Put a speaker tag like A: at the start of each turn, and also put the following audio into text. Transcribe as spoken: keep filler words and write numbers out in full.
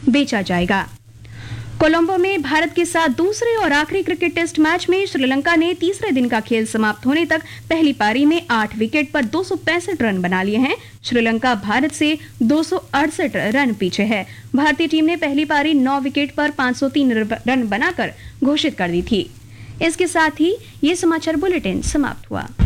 A: बेचा जाएगा। कोलंबो में भारत के साथ दूसरे और आखिरी क्रिकेट टेस्ट मैच में श्रीलंका ने तीसरे दिन का खेल समाप्त होने तक पहली पारी में आठ विकेट पर दो सौ पैंसठ रन बना लिए हैं। श्रीलंका भारत से दो सौ अड़सठ रन पीछे है। भारतीय टीम ने पहली पारी नौ विकेट पर पाँच सौ तीन रन बनाकर घोषित कर दी थी। इसके साथ ही ये समाचार बुलेटिन समाप्त हुआ।